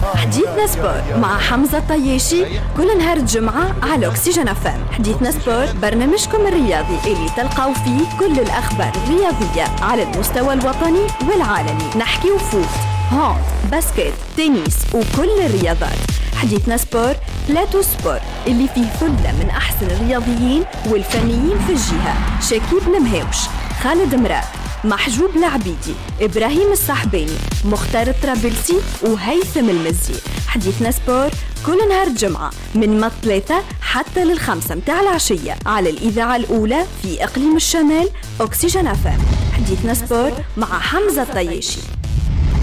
حديثنا سبور مع حمزة الطياشي كل نهار الجمعة على أكسجين FM. حديثنا سبور برنامجكم الرياضي اللي تلقاو فيه كل الأخبار الرياضية على المستوى الوطني والعالمي. نحكي وفوت، هاند، باسكت، تنس وكل الرياضات. حديثنا سبور بلاتو سبور اللي فيه ثلة من أحسن الرياضيين والفنيين في الجهة: شكيب المهاوش، خالد مراد، محجوب العبيدي، إبراهيم الصحباني، مختار الطرابلسي وهيثم المزي. حديثنا سبور كل نهار الجمعة من 3 حتى 5 متاع العشية على الإذاعة الأولى في إقليم الشمال أكسجين FM. حديثنا سبور مع حمزة الطياشي.